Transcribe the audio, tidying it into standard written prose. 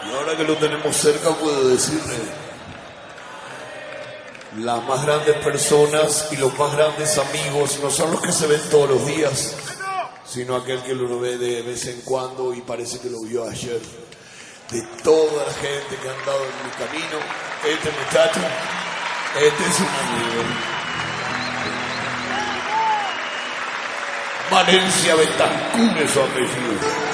Y ahora que lo tenemos cerca puedo decirle, las más grandes personas y los más grandes amigos no son los que se ven todos los días, sino aquel que lo ve de vez en cuando y parece que lo vio ayer. De toda la gente que ha andado en mi camino, este muchacho, este es un amigo. Valencia Betancur es su apellido.